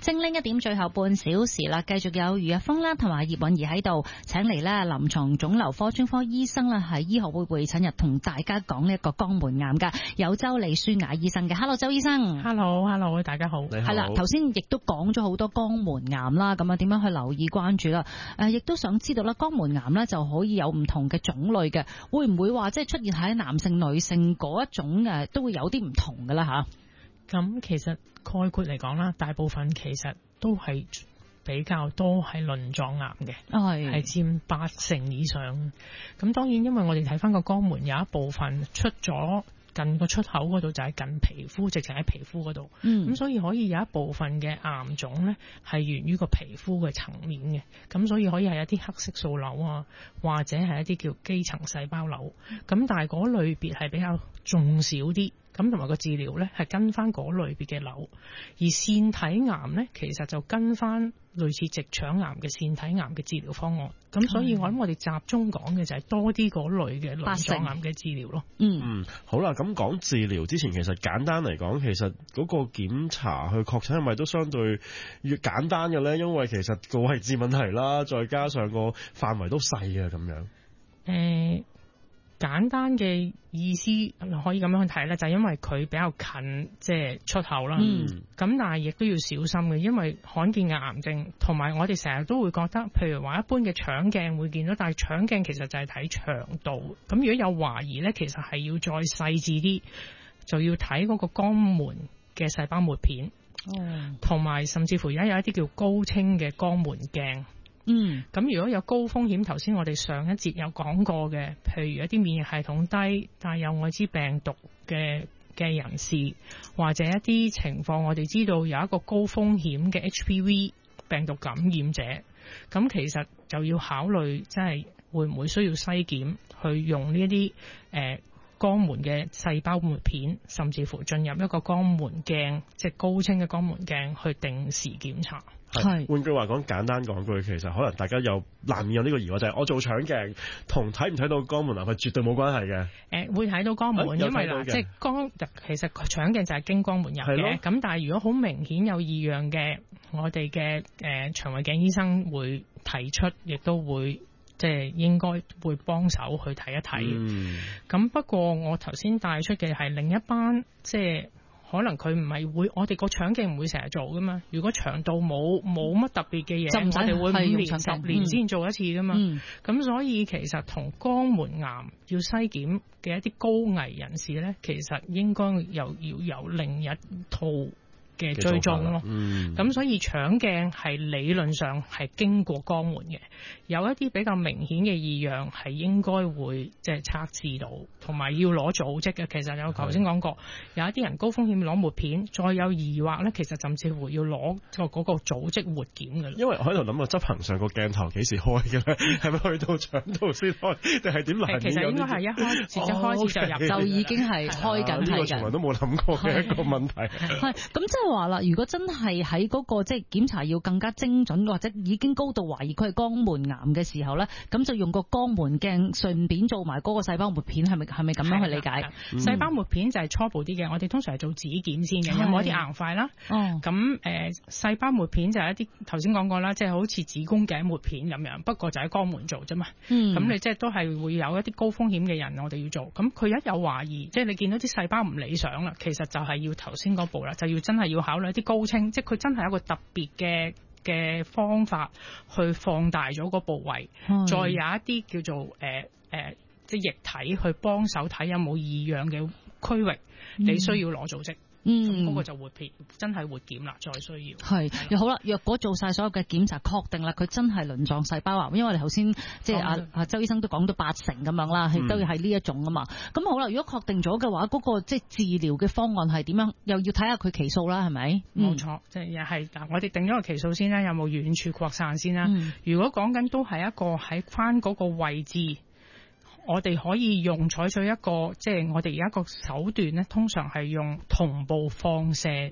精靈一點最後半小時啦，繼續有余日峰啦同埋葉韻儀喺度，請嚟咧臨床腫瘤科專科醫生啦，喺醫學會會診日同大家講呢一個肛門癌噶，有周李舒雅醫生嘅。Hello， 周醫生。 Hello， 大家好。 係啦，頭先亦都講咗好多肛門癌啦，咁啊點樣去留意關注啦？亦都想知道啦，肛門癌咧就可以有唔同嘅種類嘅，會唔會話即係出現喺男性、女性嗰一種都會有啲唔同㗎啦吓？ 咁其實概括嚟講啦，大部分其實都係比較多係鱗狀癌嘅，係佔80%以上。咁當然因為我哋睇翻個肛門有一部分出咗近個出口嗰度，就係近皮膚，直情喺皮膚嗰度。咁所以可以有一部分嘅癌腫咧係源於個皮膚嘅層面嘅。咁所以可以係一啲黑色素瘤啊，或者係一啲叫基層細胞瘤。咁但係嗰類別係比較重少啲。咁同埋個治療咧係跟翻嗰類別嘅瘤，而腺體癌咧其實就跟翻類似直腸癌嘅腺體癌嘅治療方案。咁所以我諗我哋集中講嘅就係多啲嗰類嘅鱗狀癌嘅治療咯。 好啦，咁講治療之前，其實簡單嚟講，其實嗰個檢查去確診係咪都相對越簡單嘅咧？因為其實個位置問題啦，再加上個範圍都細嘅咁樣。 簡單嘅意思可以咁樣去睇咧，就係因為佢比較近即係出口啦。咁但係亦都要小心嘅，因為罕見嘅癌症同埋我哋成日都會覺得，譬如話一般嘅腸鏡會見到，但係腸鏡其實就係睇腸道。咁如果有懷疑咧，其實係要再細緻啲，就要睇嗰個肛門嘅細胞抹片，同埋甚至乎而家有一啲叫高清嘅肛門鏡。咁如果有高風險，頭先我哋上一節有講過嘅，譬如一啲免疫系統低帶有愛滋病毒嘅人士，或者一啲情況我哋知道有一個高風險嘅 HPV 病毒感染者，咁其實就要考慮即係會唔會需要篩檢去用呢一啲肛門嘅細胞抹片，甚至乎進入一個肛門鏡，即係高清嘅肛門鏡去定時檢查。 係換句話講，簡單講句，其實可能大家有難免有呢個疑惑，就係我做腸鏡同睇唔睇到肛門癌係絕對冇關係嘅。 會睇到肛門，因為嗱，即係其實腸鏡就係經肛門入嘅。咁但係如果好明顯有異樣嘅，我哋嘅腸胃鏡醫生會提出，亦都會即係應該會幫手去睇一睇。咁不過我頭先帶出嘅係另一班即係。可能佢唔係會，我哋個腸鏡唔會成日做噶嘛。如果腸道冇乜特別嘅嘢，我哋會5年10年先做一次噶嘛。咁所以其實同肛門癌要篩檢嘅一啲高危人士咧，其實應該又要有另一套嘅追蹤咯。咁所以腸鏡係理論上係經過肛門嘅，有一啲比較明顯嘅異樣係應該會即係測試到，同埋要攞組織嘅。其實有頭先講過，有一啲人高風險攞抹片，再有疑惑咧，其實甚至乎要攞嗰個組織活檢嘅。 因為我喺度諗個執行上個鏡頭幾時開嘅咧？係咪去到腸道先開，定係點嚟？ 其實應該係一開始就入就已經係開緊。 呢個從來都冇諗過嘅一個問題。 係咁即係話啦，如果真係喺嗰個即係檢查要更加精準，或者已經高度懷疑佢係肛門癌嘅時候咧，咁就用個肛門鏡順便做埋嗰個細胞抹片，係咪咁樣去理解？ 細胞抹片就係初步啲嘅，我哋通常係做指檢先嘅，有冇一啲硬塊啦？咁細胞抹片就係一啲頭先講過啦，即係好似子宮頸抹片咁樣，不過就喺肛門做啫嘛。咁你即係都係會有一啲高風險嘅人，我哋要做。咁佢一有懷疑，即係你見到啲細胞唔理想啦，其實就係要頭先嗰步啦，就要真係要考慮一啲高清，即係佢真係有一個特別嘅方法去放大咗個部位，再有一啲叫做即係液體去幫手睇有冇異樣嘅區域，你需要攞組織。嗰個就活片，真係活檢啦，再需要係好啦。若果做晒所有嘅檢查，確定啦，佢真係鱗狀細胞癌，因為我哋頭先即係阿周醫生都講到80%咁樣啦，都要係呢一種啊嘛。咁好啦，如果確定咗嘅話，嗰個即係治療嘅方案係點樣？又要睇下佢期數啦，係咪？ 冇錯，即係又係嗱，我哋定咗個期數先啦，有冇遠處擴散先啦？如果講緊都係一個喺翻嗰個位置。我哋可以採取一個，即係我哋而家個手段咧，通常係用同步放射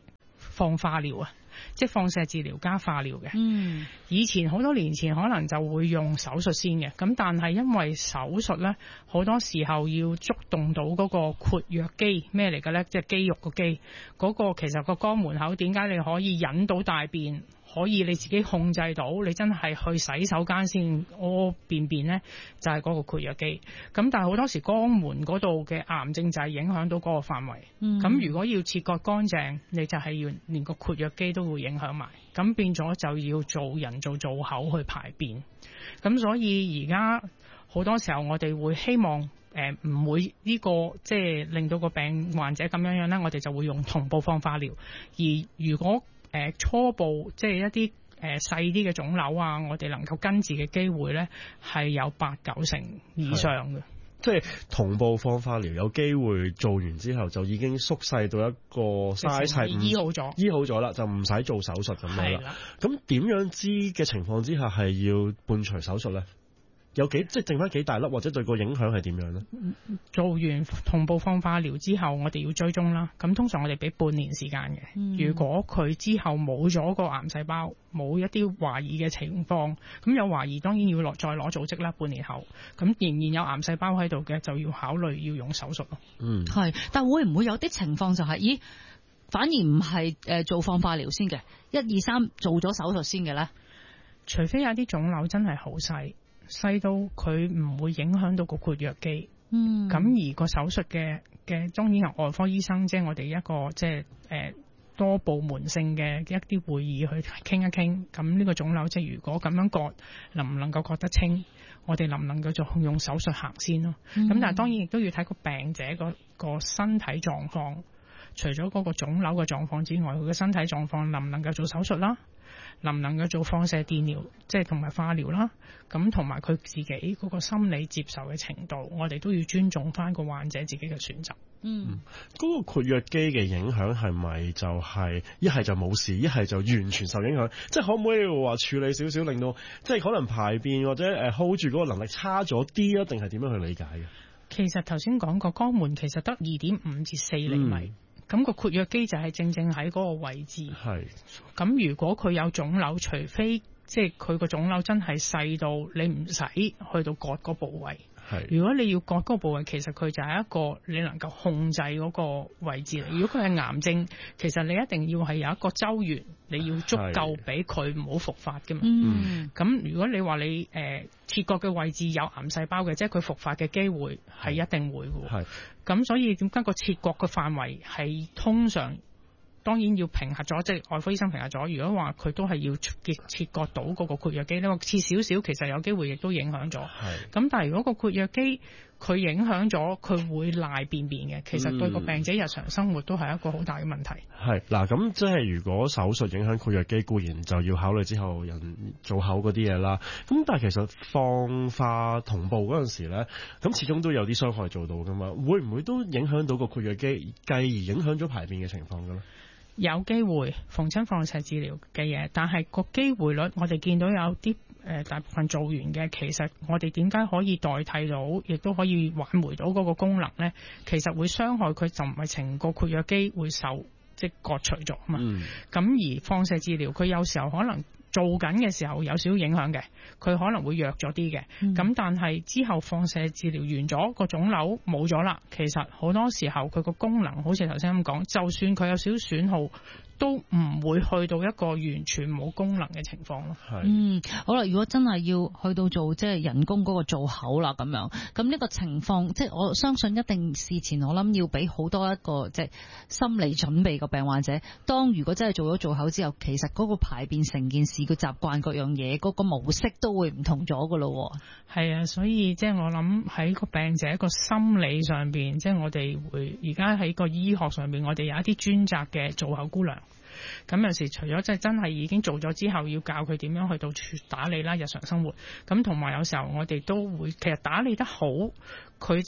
放化療啊，即係放射治療加化療嘅。以前好多年前可能就會用手術先嘅，咁但係因為手術咧好多時候要觸動到嗰個括約肌，咩嚟嘅咧？即係肌肉個肌，嗰個其實個肛門口點解你可以引到大便？可以你自己控制到，你真係去洗手間先屙便便呢，就係嗰個括約肌。咁但係好多時肛門嗰度嘅癌症就係影響到嗰個範圍。咁如果要切割乾淨，你就係要連個括約肌都會影響埋。咁變咗就要做人造造口去排便。咁所以而家好多時候我哋會希望唔會呢個即係令到個病患者咁樣呢，我哋就會用同步放化療。而如果初步即係一啲細啲嘅腫瘤啊，我哋能夠根治嘅機會咧係有8-9成以上嘅。 即係同步放化療，有機會做完之後就已經縮細到一個 size， 醫好咗啦，就唔使做手術咁樣啦。咁點樣知嘅情況之下係要伴隨手術咧？有即係剩翻幾大粒，或者對個影響係點樣呢？ 做完同步放化療之後，我哋要追蹤啦。咁通常我哋俾半年時間嘅。如果佢之後冇咗個癌細胞，冇一啲懷疑嘅情況，咁有懷疑當然要再攞組織啦。半年後，咁仍然有癌細胞喺度嘅，就要考慮要用手術咯。 係，但會唔會有啲情況就係，反而唔係做放化療先嘅，1、2、3做咗手術先嘅咧？ 除非有啲腫瘤真係好細到佢唔會影響到個括約肌，咁而個手術嘅當然由外科醫生，即係我哋一個即係多部門性嘅一啲會議去傾一傾，咁呢個腫瘤即係如果咁樣割，能唔能夠割得清？我哋能唔能夠就用手術行先咯？咁但係當然亦都要睇個病者個身體狀況，除咗嗰個腫瘤嘅狀況之外，佢嘅身體狀況能唔能夠做手術啦？能唔能夠做放射電療，即係同埋化療啦？咁同埋佢自己嗰個心理接受嘅程度，我哋都要尊重翻個患者自己嘅選擇。 嗰個括約肌嘅影響係咪就係一係就冇事，一係就完全受影響？即係可唔可以話處理少少，令到即係可能排便或者hold 住嗰個能力差咗啲啊？定係點樣去理解嘅？ 其實頭先講過肛門其實得2.5至4厘米。咁個括約肌就係正喺嗰個位置。係。咁如果佢有腫瘤，除非即係佢個腫瘤真係細到你唔使去到割嗰部位。係。如果你要割嗰個部位，其實佢就係一個你能夠控制嗰個位置嚟。如果佢係癌症，其實你一定要係有一個周元，你要足夠俾佢唔好復發㗎嘛。咁如果你話你切割嘅位置有癌細胞嘅，即係佢復發嘅機會係一定會嘅。係。咁所以點解個切割嘅範圍係通常當然要評核咗，即係外科醫生評核咗。如果話佢都係要切割到嗰個括約肌咧，切少少其實有機會亦都影響咗。咁但係如果個括約肌佢影響咗，佢會賴便便嘅，其實對個病者日常生活都係一個好大嘅問題。 係嗱，咁即係如果手術影響括約肌，固然就要考慮之後人做口嗰啲嘢啦。咁但係其實放化同步嗰陣時咧，咁始終都有啲傷害做到噶嘛，會唔會都影響到個括約肌，繼而影響咗排便嘅情況嘅咧？ 有機會逢親放射治療嘅嘢，但係個機會率我哋見到有啲大部分做完嘅，其實我哋點解可以代替到，亦都可以挽回到嗰個功能呢？其實會傷害佢就唔係成個括約肌會受即係割除咗嘛。咁而放射治療佢有時候可能做緊嘅時候有少少影響嘅，佢可能會弱咗啲嘅。咁但係之後放射治療完咗，個腫瘤冇咗啦，其實好多時候佢個功能好似頭先咁講，就算佢有少少損耗，都唔會去到一個完全冇功能嘅情況咯。 好啦，如果真係要去到做即係人工嗰個造口啦咁樣，咁呢個情況即係我相信一定事前我諗要俾好多一個即係心理準備個病患者。當如果真係做咗造口之後，其實嗰個排便成件事個習慣各樣嘢嗰個模式都會唔同咗噶咯。 係啊，所以即係我諗喺個病者個心理上邊，即係我哋會而家喺個醫學上邊，我哋有一啲專責嘅造口姑娘。咁有時除咗即係真係已經做咗之後，要教佢點樣去到打理啦，日常生活。咁同埋有時候我哋都會其實打理得好，佢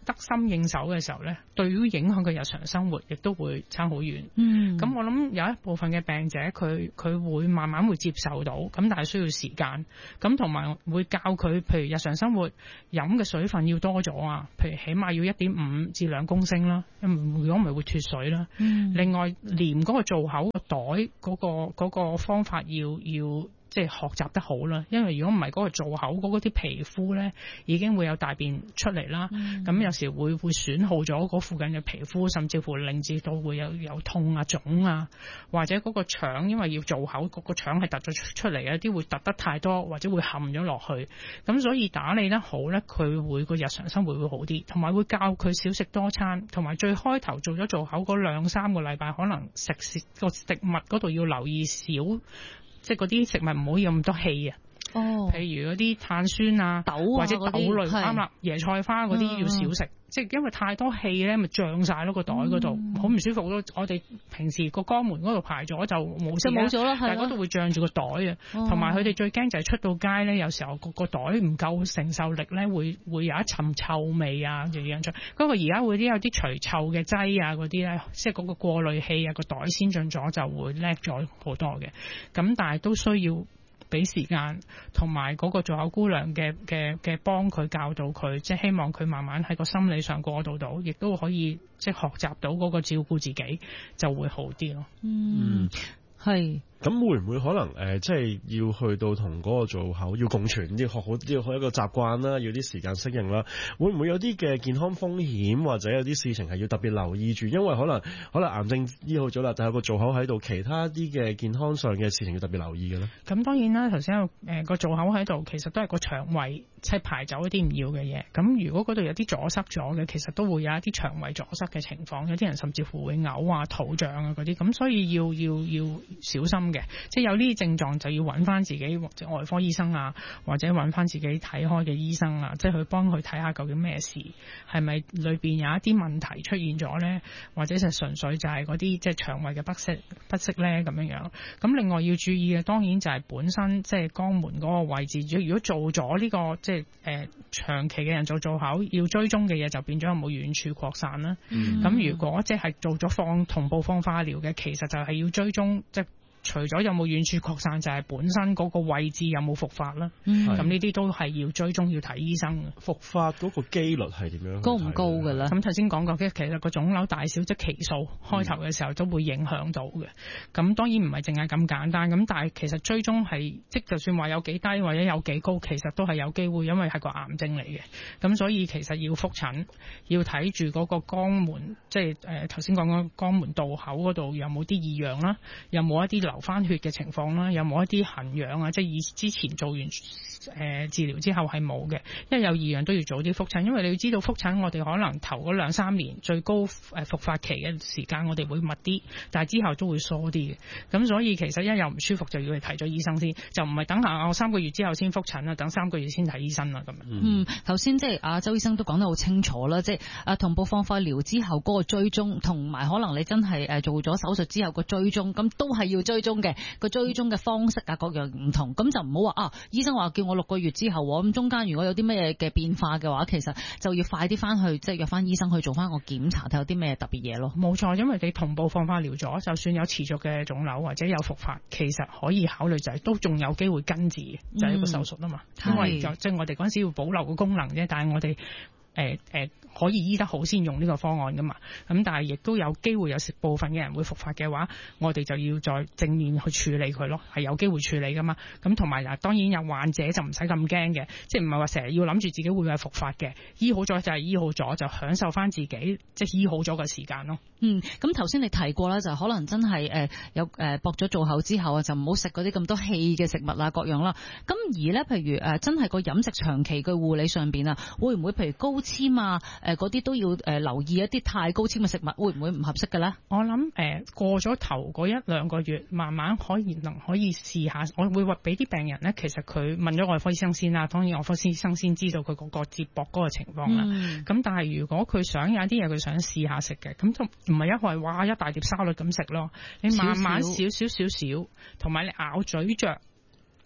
得心應手嘅時候咧，對於影響佢日常生活亦都會差好遠。咁我諗有一部分嘅病者佢會慢慢會接受到，咁但係需要時間。咁同埋會教佢，譬如日常生活飲嘅水分要多咗啊，譬如起碼要1.5至2公升啦，如果唔係會脫水啦。另外黏嗰個造口個袋嗰個方法要即係學習得好啦，因為如果唔係嗰個造口嗰啲皮膚咧，已經會有大便出嚟啦。咁有時會損耗咗嗰附近嘅皮膚，甚至乎令至到會有痛啊、腫啊，或者嗰個腸因為要造口，嗰個腸係突咗出嚟，有啲會突得太多，或者會陷咗落去。咁所以打理得好咧，佢會個日常生活會好啲，同埋會教佢少食多餐，同埋最開頭做咗造口嗰2-3個禮拜，可能食個食物嗰度要留意少。即係嗰啲食物唔好有咁多氣啊！譬如嗰啲碳酸啊、豆或者豆類啱啦，椰菜花嗰啲要少食。即係因為太多氣咧，咪脹晒咯個袋嗰度，好唔舒服咯。我哋平時個肛門嗰度排咗就冇咗啦，但係嗰度會脹住個袋啊。同埋佢哋最驚就係出到街咧，有時候個袋唔夠承受力咧，會有一陣臭味啊，樣樣出。不過而家會有啲除臭嘅劑啊，嗰啲咧，即係嗰個過濾器啊，個袋先進咗就會叻咗好多嘅。咁但係都需要俾時間同埋嗰個造口姑娘嘅幫佢教導佢，即係希望佢慢慢喺個心理上過渡到，亦都可以即係學習到嗰個照顧自己就會好啲咯。係。 咁會唔會可能即係要去到同嗰個造口要共存，要學好一個習慣啦，要啲時間適應啦。會唔會有啲嘅健康風險，或者有啲事情係要特別留意住？因為可能癌症醫好咗啦，但係有個造口喺度，其他啲嘅健康上嘅事情要特別留意嘅咧。 咁當然啦，頭先有個造口喺度，其實都係個腸胃即係排走一啲唔要嘅嘢。咁如果嗰度有啲阻塞咗嘅，其實都會有一啲腸胃阻塞嘅情況。有啲人甚至乎會嘔啊、肚脹啊嗰啲。咁所以要小心。即係有呢啲症狀就要揾翻自己或者外科醫生啊，或者揾翻自己睇開嘅醫生啊，即係去幫佢睇下究竟咩事，係咪裏邊有一啲問題出現咗呢？或者就純粹就係嗰啲即係腸胃嘅不適呢？咁樣。咁另外要注意嘅當然就係本身即係肛門嗰個位置，如果做咗呢個即係長期嘅人做造口要追蹤嘅嘢，就變咗有冇遠處擴散啦。咁如果即係做咗同步放化療嘅，其實就係要追蹤即係。除咗有冇遠處擴散，就係本身嗰個位置有冇復發啦。咁呢啲都係要追蹤要睇醫生嘅。復發嗰個機率係點樣？高唔高㗎啦？咁頭先講過嘅，其實個腫瘤大小即係期數開頭嘅時候都會影響到嘅。咁當然唔係淨係咁簡單。咁但係其實追蹤係即就算話有幾低或者有幾高，其實都係有機會，因為係個癌症嚟嘅。咁所以其實要覆診，要睇住嗰個肛門，即係頭先講嗰肛門道口嗰度有冇啲異樣啦，有冇一啲流翻血嘅情況啦，有冇一啲痕癢啊？即係之前做完治療之後係冇嘅，因為有異樣都要早啲覆診，因為你要知道覆診我哋可能頭嗰2-3年最高復發期嘅時間我哋會密啲，但係之後都會疏啲嘅。咁所以其實一有唔舒服就要去睇咗醫生先，就唔係等下我3個月之後先覆診啦，等3個月先睇醫生啦咁樣。 頭先即係阿周醫生都講得好清楚啦，即係同步放化療之後嗰個追蹤，同埋可能你真係做咗手術之後個追蹤，咁都係要追蹤嘅，個追蹤嘅方式啊各樣唔同，咁就唔好話醫生話叫我6個月之後，咁中間如果有啲咩嘅變化嘅話，其實就要快啲翻去即係約翻醫生去做翻個檢查，睇有啲咩特別嘢咯。冇錯，因為你同步放化療咗，就算有持續嘅腫瘤或者有復發，其實可以考慮就係都仲有機會根治，就係一個手術啊嘛。因為即係我哋嗰陣時要保留個功能啫，但係我哋可以醫得好先用呢個方案噶嘛，咁但係亦都有機會有部分嘅人會復發嘅話，我哋就要再正面去處理佢咯，係有機會處理噶嘛。咁同埋嗱，當然有患者就唔使咁驚嘅，即係唔係話成日要諗住自己會係復發嘅，醫好咗就係醫好咗，就享受翻自己即係醫好咗嘅時間咯。咁頭先你提過啦，就可能真係有駁咗造口之後啊，就唔好食嗰啲咁多氣嘅食物啊各樣啦。咁而咧，譬如真係個飲食長期嘅護理上邊啊，會唔會譬如高纖啊？嗰啲都要留意一啲太高纖嘅食物，會唔會唔合適嘅咧？我諗過咗頭嗰1-2個月，慢慢可以試下。我會話俾啲病人咧，其實佢問咗外科醫生先啦，當然外科醫生先知道佢嗰個接駁嗰個情況啦。咁但係如果佢想有啲嘢佢想試下食嘅，咁就唔係一大碟沙律咁食咯。你慢慢少，同埋你咬咀嚼。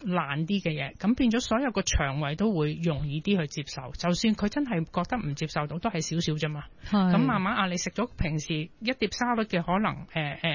爛啲嘅嘢，咁變咗所有個腸胃都會容易啲去接受。就算佢真係覺得唔接受到，都係少少啫嘛。咁慢慢你食咗平時一碟沙律嘅可能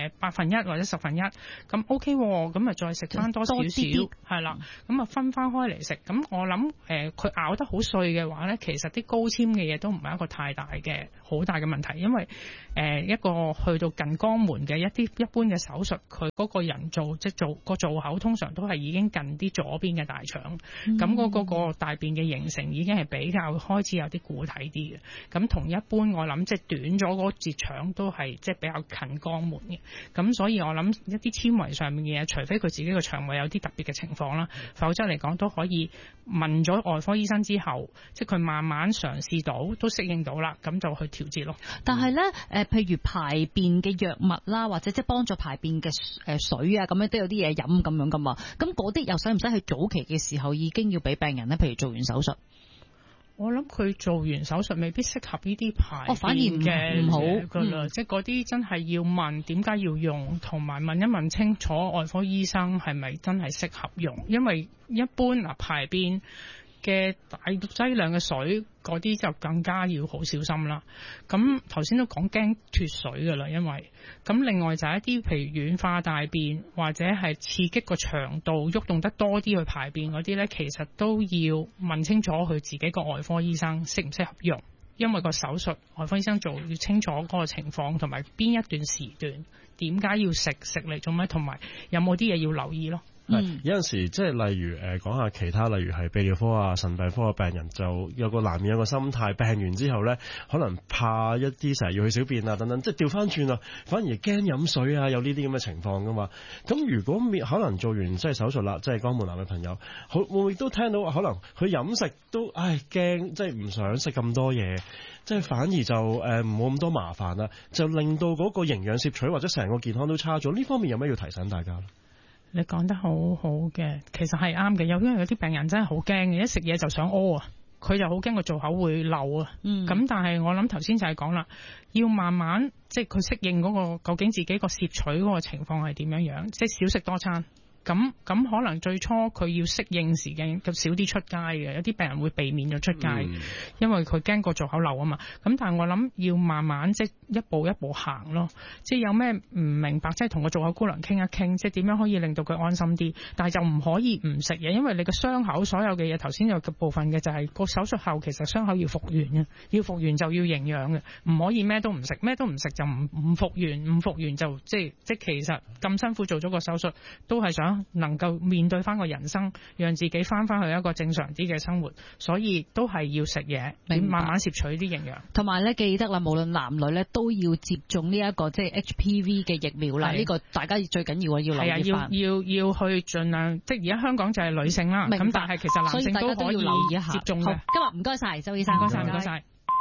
1/8或者1/10，咁 OK 喎，咁咪再食翻多少少，係啦，咁啊分翻開嚟食。咁我諗佢咬得好碎嘅話咧，其實啲高纖嘅嘢都唔係一個好大嘅問題，因為一個去到近肛門嘅一般嘅手術，佢嗰個人做個造口通常都係已經近啲左邊嘅大腸，咁嗰個大便嘅形成已經係比較開始有啲固體啲嘅。咁同一般我諗即係短咗嗰節腸都係即係比較近肛門嘅。咁所以我諗一啲纖維上面嘅嘢，除非佢自己個腸胃有啲特別嘅情況啦，否則嚟講都可以問咗外科醫生之後，即係佢慢慢嘗試到都適應到啦，咁就去調節咯。 但係咧譬如排便嘅藥物啦，或者即係幫助排便嘅水啊，咁樣都有啲嘢飲咁樣噶嘛。咁嗰啲又使唔使喺早期嘅時候已經要俾病人咧？譬如做完手術， 我諗佢做完手術未必適合呢啲排反而唔好噶啦，即係嗰啲真係要問點解要用，同埋問一問清楚外科醫生係咪真係適合用，因為一般排便嘅大劑量嘅水嗰啲就更加要好小心啦。咁頭先都講驚脫水噶啦，因為咁另外就係一啲譬如軟化大便或者係刺激個腸道喐動得多啲去排便嗰啲咧，其實都要問清楚佢自己個外科醫生適唔適合用，因為個手術外科醫生做要清楚嗰個情況同埋邊一段時段點解要食嚟做咩，同埋有冇啲嘢要留意咯。 有陣時即係例如講下其他，例如係泌尿科啊、腎病科嘅病人，就有個難免有個心態，病完之後咧，可能怕一啲成日要去小便啊等等，即係調翻轉啊，反而驚飲水啊，有呢啲咁嘅情況噶嘛。咁如果可能做完即係手術啦，即係肛門癌嘅朋友，會唔會都聽到可能佢飲食都驚，即係唔想食咁多嘢，即係反而就冇咁多麻煩啦，就令到嗰個營養攝取或者成個健康都差咗。呢方面有咩要提醒大家咧？ 你講得好好嘅，其實係啱嘅。因為有啲病人真係好驚嘅，一食嘢就想屙啊，佢就好驚個造口會漏啊。咁但係我諗頭先就係講啦，要慢慢即係佢適應嗰個究竟自己個攝取嗰個情況係點樣樣，即係少食多餐。咁可能最初佢要適應時間咁少啲出街嘅，有啲病人會避免咗出街，因為佢驚個造口漏啊嘛。咁但係我諗要慢慢即係一步一步行咯。即係有咩唔明白，即係同個造口姑娘傾一傾，即係點樣可以令到佢安心啲。但係就唔可以唔食嘢，因為你個傷口所有嘅嘢頭先有個部分嘅就係個手術後其實傷口要復原嘅，要復原就要營養嘅，唔可以咩都唔食，咩都唔食就唔復原，唔復原就即其實咁辛苦做咗個手術，都係想能夠面對翻個人生，讓自己翻去一個正常啲嘅生活，所以都係要食嘢，慢慢攝取啲營養。同埋咧，記得啦，無論男女咧都要接種呢一個即係 HPV 嘅疫苗啦。呢個大家最緊要要留意翻。要去盡量，即係而家香港就係女性啦，咁但係其實男性都可以留意一下接種嘅。 今日唔該晒周醫生， 唔該晒。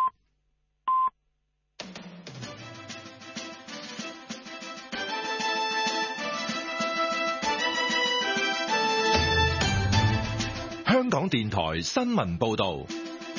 香港電台新聞報道，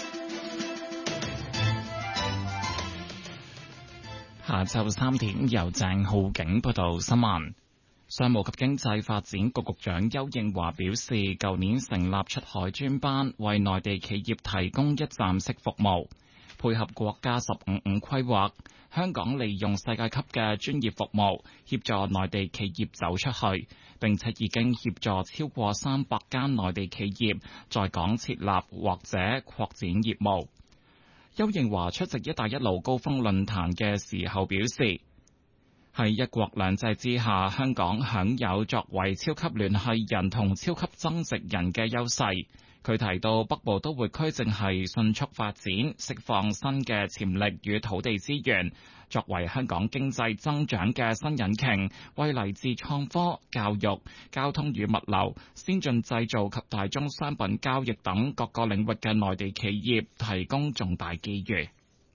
下晝3點由鄭浩景報道新聞。商務及經濟發展局局長邱應華表示，舊年成立出海專班，為內地企業提供一站式服務，配合國家15+5規劃，香港利用世界級嘅專業服務協助內地企業走出去，並且已經協助超過300間內地企業在港設立或者擴展業務。邱應華出席一帶一路高峰論壇嘅時候表示，喺一國兩制之下，香港享有作為超級聯繫人同超級增值人嘅優勢。佢提到北部都會區正係迅速發展，釋放新嘅潛力與土地資源，作為香港經濟增長嘅新引擎，為嚟自創科、教育、交通與物流、先進製造及大宗商品交易等各個領域嘅內地企業提供重大機遇。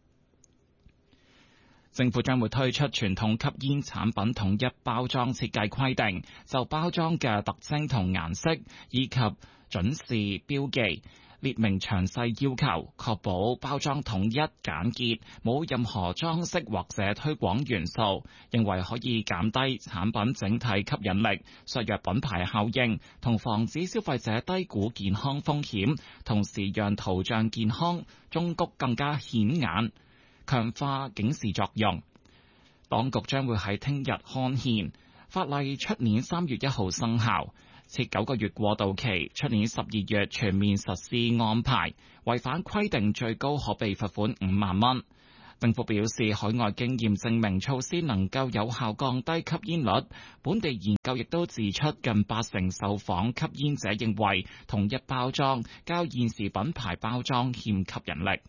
政府將會推出傳統吸煙產品統一包裝設計規定，就包裝嘅特徵同顏色以及準時標記， 列明詳細要求，確保包裝統一簡潔，冇任何裝飾或者推廣元素，認為可以減低產品整體吸引力，削弱品牌效應，同防止消費者低估健康風險，同時讓圖像健康忠告更加顯眼，強化警示作用。當局將會喺聽日刊憲，法例出年3月1號生效。設9個月過渡期，出年12月全面實施安排，違反規定最高可被罰款5萬蚊。政府表示，海外經驗證明措施能夠有效降低吸煙率，本地研究亦都指出，近80%受訪吸煙者認為同一包裝較現時品牌包裝欠吸引力。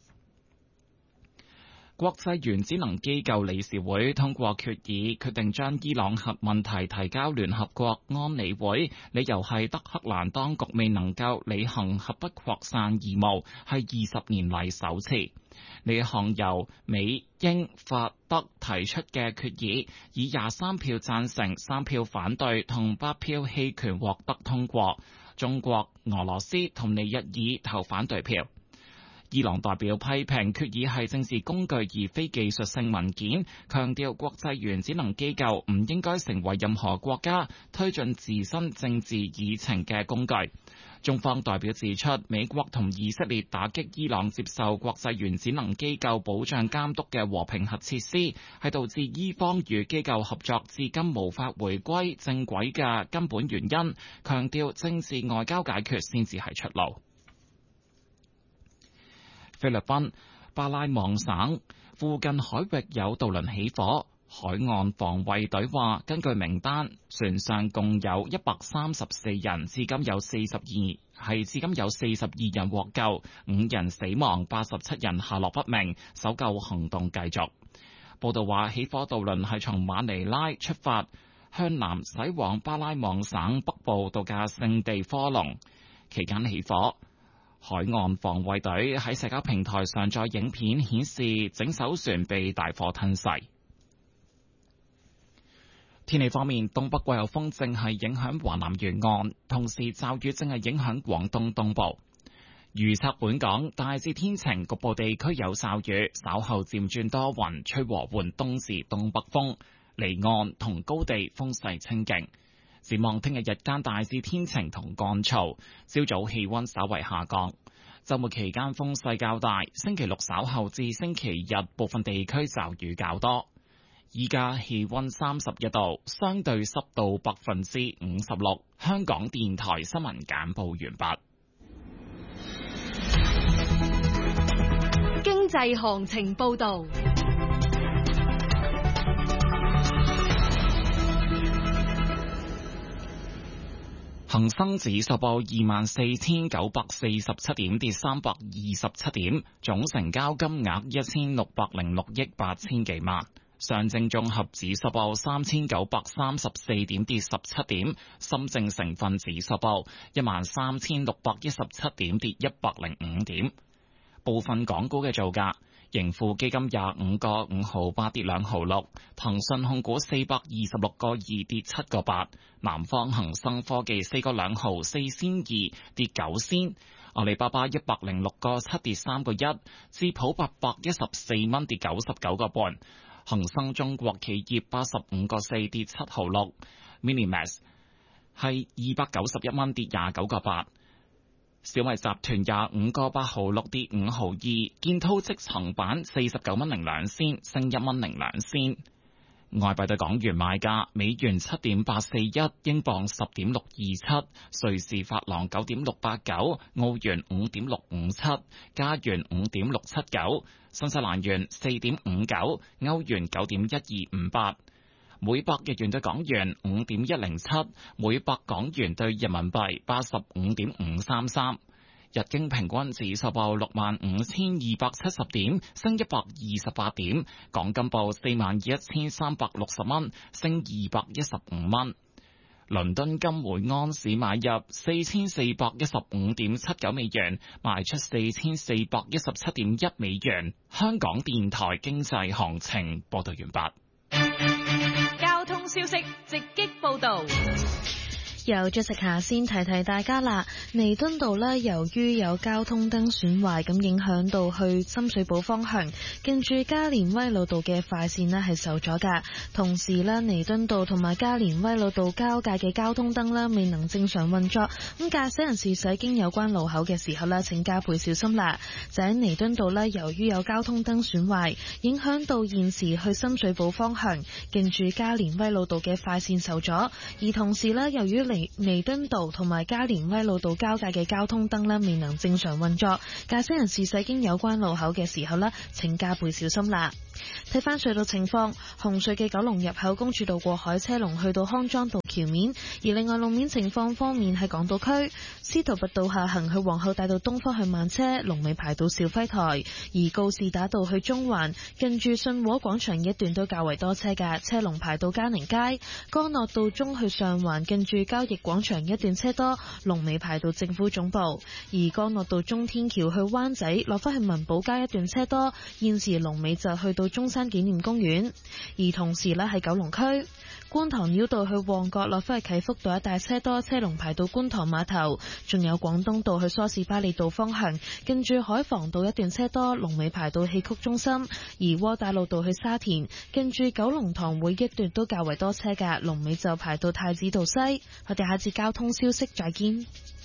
國際原子能機構理事會通過決議，決定將伊朗核問題提交聯合國安理會，理由係德黑蘭當局未能夠履行核不擴散義務，係20年嚟首次。呢一項由美、英、法、德提出嘅決議，以23票贊成、3票反對同8票棄權獲得通過。中國、俄羅斯同尼日爾投反對票。伊朗代表批評決議係政治工具而非技術性文件，強調國際原子能機構唔應該成為任何國家推進自身政治議程嘅工具。中方代表指出，美國同以色列打擊伊朗接受國際原子能機構保障監督嘅和平核設施，係導致伊方與機構合作至今無法回歸正軌嘅根本原因，強調政治外交解決先至係出路。菲律賓巴拉望省附近海域有渡輪起火，海岸防衛隊話，根據名單，船上共有134人，至今有42人獲救，5人死亡，87人下落不明，搜救行動繼續。報道話，起火渡輪係從馬尼拉出發，向南駛往巴拉望省北部度假勝地科隆，期間起火。海岸防衛隊喺社交平台上載影片，顯示整艘船被大火吞噬。天氣方面，東北季候風正係影響華南沿岸，同時驟雨正係影響廣東東部。預測本港大致天晴，局部地區有驟雨，稍後漸轉多雲，吹和緩東至東北風，離岸同高地風勢清勁。展望聽日日間大致天晴同乾燥，朝早氣溫稍為下降。週末期間風勢較大，星期六稍後至星期日部分地區驟雨較多。依家氣溫31度，相對濕度56%。香港電台新聞簡報完畢。 經濟行情報道。 恒生指數報24,947點，跌327點，總成交金額1606億8千幾萬。上證綜合指數報3934點，跌17點。深證成分指數報13617點，跌105點。部分港股嘅造價。盈富基金25個5毫8跌2毫6，騰訊控股426個2跌7個8，南方恒生科技4個2毫4仙2跌9仙，阿里巴巴106個7跌3個1，智普814蚊跌99個半，恒生中國企業85個4跌7毫6 ，Minimax 係291蚊跌29個8。小米集團25個8毫6跌5毫2，建滔積層板49蚊02仙，升1蚊02仙。外幣對港元買價：美元7.841，英鎊10.627，瑞士法郎9.689，澳元5.657，加元5.679，新西蘭元4.59，歐元9.1258。每百日元對港元5.107，每百港元對人民幣85.533。日經平均指數報65,270點，升128點。港金報41,360蚊，升215蚊。倫敦金每安士買入4,415.79美元，賣出4,417.1美元。香港電台經濟行情報道完畢。 交通消息直擊報道。 由Jessica先提大家啦，彌敦道呢，由於有交通燈損壞，咁影響到去深水埗方向，近住加連威老道嘅快線呢係受阻噶。同時呢，彌敦道同埋加連威老道交界嘅交通燈呢未能正常運作，咁駕駛人士駛經有關路口嘅時候呢，請加倍小心啦。就喺彌敦道呢，由於有交通燈損壞，影響到現時去深水埗方向，近住加連威老道嘅快線受阻，而同時呢，由於彌敦道同埋加連威老道交界嘅交通燈呢未能正常運作，駕駛人士駛經有關路口嘅時候呢，請加倍小心啦。睇翻隧道情況，紅隧嘅九龍入口公主道過海車龍去到康莊道橋面，而另外路面情況方面喺港島區司徒拔道下行去皇后大道東方向慢車，龍尾排到兆輝台；而告士打道去中環近住信和廣場一段都較為多車嘅，車龍排到嘉寧街；干諾道中去上環近住交易廣場一段車多，龍尾排到政府總部；而干諾道中天橋去灣仔落返去文寶街一段車多，現時龍尾就去到中山紀念公園。而同時呢，喺九龍區觀塘繞道去旺角落返去啟福道一帶車多，車龍排到觀塘碼頭；仲有廣東道去梳士巴利道方向近住海防道一段車多，龍尾排到戲曲中心；而窩打老道去沙田近住九龍塘會一段都較為多車嘅，龍尾就排到太子道西。我哋下次交通消息再見。